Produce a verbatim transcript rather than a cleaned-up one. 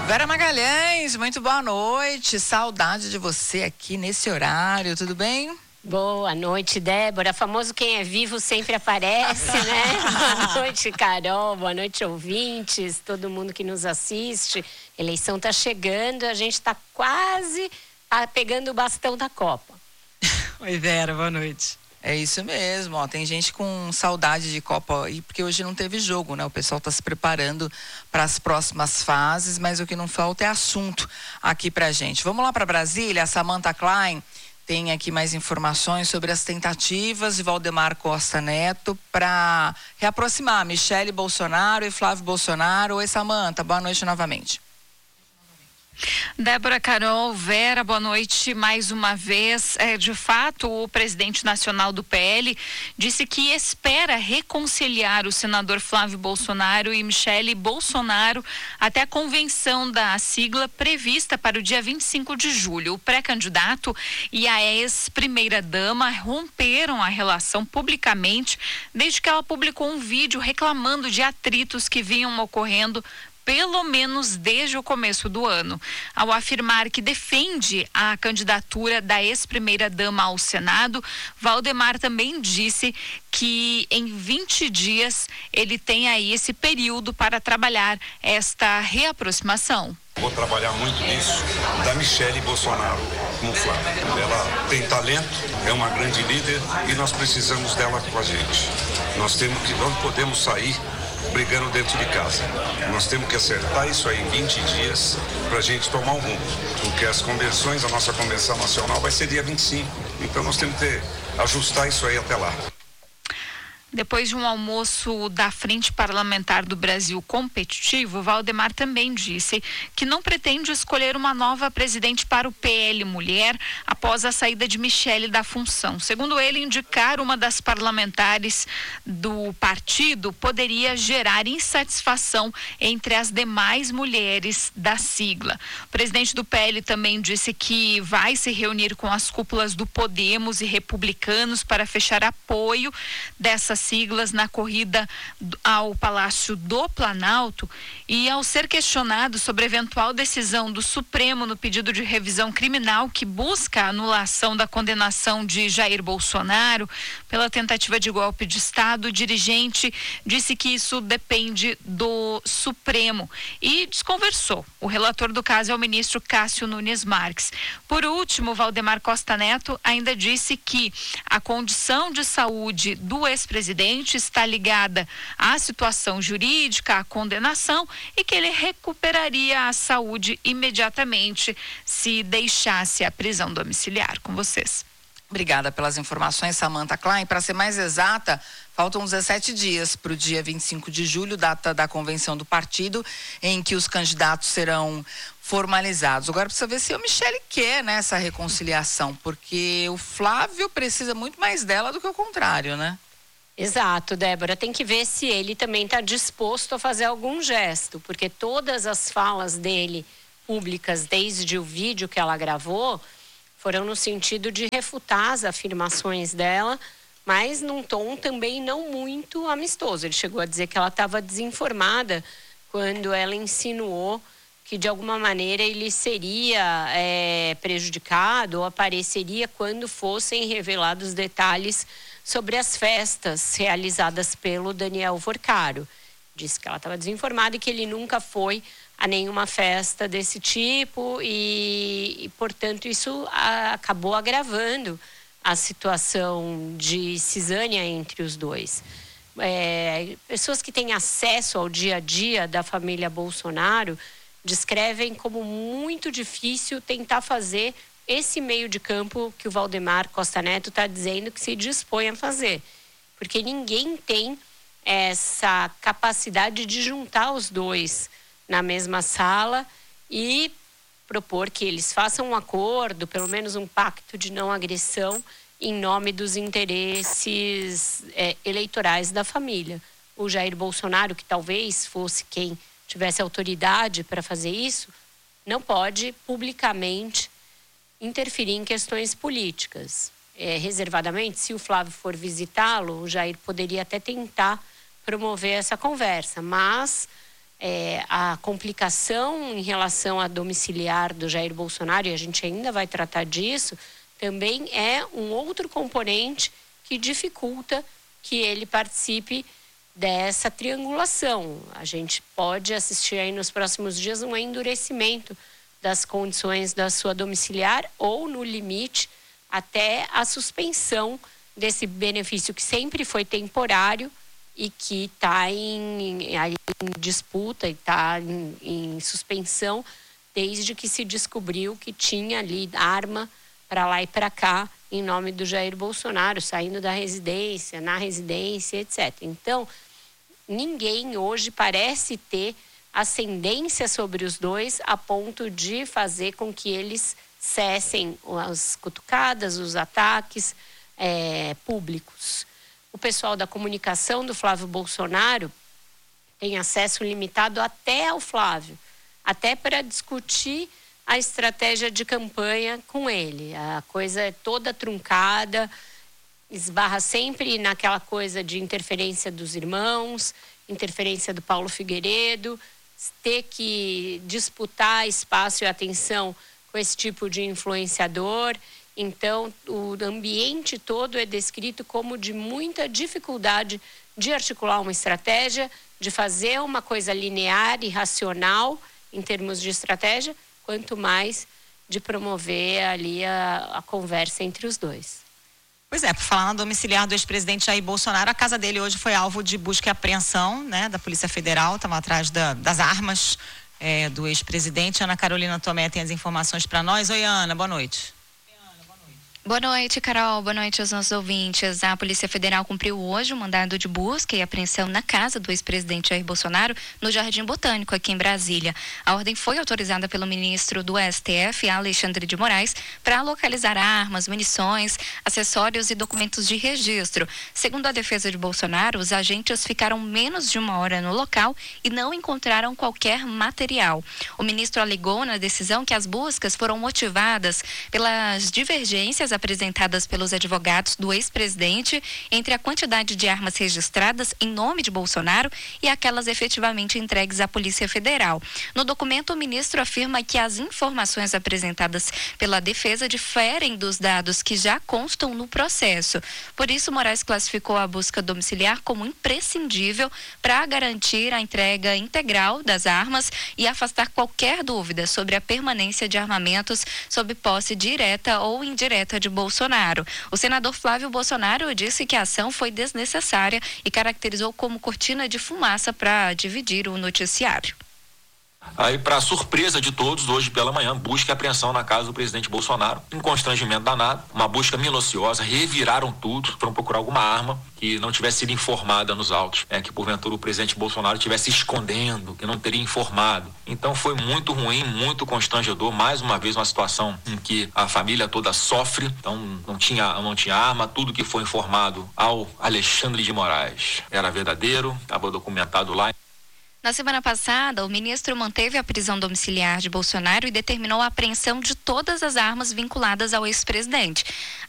Vera Magalhães, muito boa noite. Saudade de você aqui nesse horário, tudo bem? Boa noite, Débora. Famoso quem é vivo sempre aparece, né? Boa noite, Carol. Boa noite, ouvintes. Todo mundo que nos assiste. Eleição tá chegando, a gente tá quase pegando o bastão da Copa. Oi, Vera, boa noite. É isso mesmo, ó, tem gente com saudade de Copa, e porque hoje não teve jogo, né? O pessoal está se preparando para as próximas fases, mas o que não falta é assunto aqui pra gente. Vamos lá para Brasília, a Samantha Klein tem aqui mais informações sobre as tentativas de Valdemar Costa Neto para reaproximar Michele Bolsonaro e Flávio Bolsonaro. Oi, Samantha, boa noite novamente. Débora, Carol, Vera, boa noite mais uma vez. É, de fato, o presidente nacional do P L disse que espera reconciliar o senador Flávio Bolsonaro e Michele Bolsonaro até a convenção da sigla prevista para o dia vinte e cinco de julho. O pré-candidato e a ex-primeira-dama romperam a relação publicamente desde que ela publicou um vídeo reclamando de atritos que vinham ocorrendo pelo menos desde o começo do ano. Ao afirmar que defende a candidatura da ex-primeira-dama ao Senado, Valdemar também disse que em vinte dias ele tem aí esse período para trabalhar esta reaproximação. Vou trabalhar muito nisso, da Michele Bolsonaro com o Flávio. Ela tem talento, é uma grande líder e nós precisamos dela com a gente. Nós temos que, não podemos sair brigando dentro de casa. Nós temos que acertar isso aí em vinte dias para a gente tomar um rumo, porque as convenções, a nossa convenção nacional vai ser dia vinte e cinco, então nós temos que ter, ajustar isso aí até lá. Depois de um almoço da Frente Parlamentar do Brasil Competitivo, Valdemar também disse que não pretende escolher uma nova presidente para o P L Mulher após a saída de Michele da função. Segundo ele, indicar uma das parlamentares do partido poderia gerar insatisfação entre as demais mulheres da sigla. O presidente do P L também disse que vai se reunir com as cúpulas do Podemos e Republicanos para fechar apoio dessas siglas na corrida ao Palácio do Planalto. E ao ser questionado sobre a eventual decisão do Supremo no pedido de revisão criminal que busca a anulação da condenação de Jair Bolsonaro pela tentativa de golpe de Estado, o dirigente disse que isso depende do Supremo e desconversou. O relator do caso é o ministro Cássio Nunes Marques. Por último, Valdemar Costa Neto ainda disse que a condição de saúde do ex-presidente está ligada à situação jurídica, à condenação, e que ele recuperaria a saúde imediatamente se deixasse a prisão domiciliar. Com vocês. Obrigada pelas informações, Samantha Klein. Para ser mais exata, faltam dezessete dias para o dia vinte e cinco de julho, data da convenção do partido, em que os candidatos serão formalizados. Agora precisa ver se a Michele quer, né, essa reconciliação, porque o Flávio precisa muito mais dela do que o contrário, né? Exato, Débora. Tem que ver se ele também está disposto a fazer algum gesto, porque todas as falas dele públicas, desde o vídeo que ela gravou, foram no sentido de refutar as afirmações dela, mas num tom também não muito amistoso. Ele chegou a dizer que ela estava desinformada quando ela insinuou que de alguma maneira ele seria é, prejudicado ou apareceria quando fossem revelados detalhes sobre as festas realizadas pelo Daniel Vorcaro. Disse que ela estava desinformada e que ele nunca foi a nenhuma festa desse tipo e, e portanto, isso a, acabou agravando a situação de cisânia entre os dois. É, pessoas que têm acesso ao dia a dia da família Bolsonaro descrevem como muito difícil tentar fazer esse meio de campo que o Valdemar Costa Neto está dizendo que se dispõe a fazer. Porque ninguém tem essa capacidade de juntar os dois na mesma sala e propor que eles façam um acordo, pelo menos um pacto de não agressão, em nome dos interesses é, eleitorais da família. O Jair Bolsonaro, que talvez fosse quem tivesse autoridade para fazer isso, não pode publicamente interferir em questões políticas. É, reservadamente, se o Flávio for visitá-lo, o Jair poderia até tentar promover essa conversa, mas É, a complicação em relação à domiciliar do Jair Bolsonaro, e a gente ainda vai tratar disso, também é um outro componente que dificulta que ele participe dessa triangulação. A gente pode assistir aí nos próximos dias um endurecimento das condições da sua domiciliar ou, no limite, até a suspensão desse benefício que sempre foi temporário e que está em, em, em disputa e está em, em suspensão desde que se descobriu que tinha ali arma para lá e para cá em nome do Jair Bolsonaro, saindo da residência, na residência, etcétera. Então, ninguém hoje parece ter ascendência sobre os dois a ponto de fazer com que eles cessem as cutucadas, os ataques é, públicos. O pessoal da comunicação do Flávio Bolsonaro tem acesso limitado até ao Flávio, até para discutir a estratégia de campanha com ele. A coisa é toda truncada, esbarra sempre naquela coisa de interferência dos irmãos, interferência do Paulo Figueiredo, ter que disputar espaço e atenção com esse tipo de influenciador. Então, o ambiente todo é descrito como de muita dificuldade de articular uma estratégia, de fazer uma coisa linear e racional em termos de estratégia, quanto mais de promover ali a, a conversa entre os dois. Pois é, por falar na domiciliar do ex-presidente Jair Bolsonaro, a casa dele hoje foi alvo de busca e apreensão, né, da Polícia Federal, estava atrás da, das armas é, do ex-presidente. Ana Carolina Tomé tem as informações para nós. Oi, Ana, boa noite. Boa noite, Carol. Boa noite aos nossos ouvintes. A Polícia Federal cumpriu hoje um mandado de busca e apreensão na casa do ex-presidente Jair Bolsonaro, no Jardim Botânico, aqui em Brasília. A ordem foi autorizada pelo ministro do S T F, Alexandre de Moraes, para localizar armas, munições, acessórios e documentos de registro. Segundo a defesa de Bolsonaro, os agentes ficaram menos de uma hora no local e não encontraram qualquer material. O ministro alegou na decisão que as buscas foram motivadas pelas divergências apresentadas pelos advogados do ex-presidente entre a quantidade de armas registradas em nome de Bolsonaro e aquelas efetivamente entregues à Polícia Federal. No documento, o ministro afirma que as informações apresentadas pela defesa diferem dos dados que já constam no processo. Por isso, Moraes classificou a busca domiciliar como imprescindível para garantir a entrega integral das armas e afastar qualquer dúvida sobre a permanência de armamentos sob posse direta ou indireta de Bolsonaro. O senador Flávio Bolsonaro disse que a ação foi desnecessária e caracterizou como cortina de fumaça para dividir o noticiário. Aí, para surpresa de todos, hoje pela manhã, busca e apreensão na casa do presidente Bolsonaro, um constrangimento danado, uma busca minuciosa, reviraram tudo, foram procurar alguma arma que não tivesse sido informada nos autos, é, que porventura o presidente Bolsonaro estivesse escondendo, que não teria informado. Então foi muito ruim, muito constrangedor, mais uma vez uma situação em que a família toda sofre, então não tinha, não tinha arma, tudo que foi informado ao Alexandre de Moraes era verdadeiro, estava documentado lá. Na semana passada, o ministro manteve a prisão domiciliar de Bolsonaro e determinou a apreensão de todas as armas vinculadas ao ex-presidente.